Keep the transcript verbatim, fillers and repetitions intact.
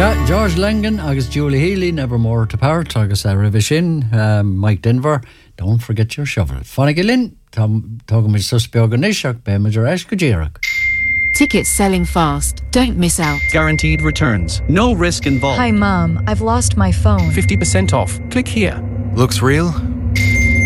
Se, George Langan agus Julie Healy, Nevermore to Part, agus a Rivishin, um, Mike Denver, Don't Forget Your Shovel. Fáinnig Lynn, Togam is Suspeog and Ishak, Bemager Ash Gajirak. Tickets selling fast. Don't miss out. Guaranteed returns. No risk involved. Hi, Mom. I've lost my phone. fifty percent off. Click here. Looks real?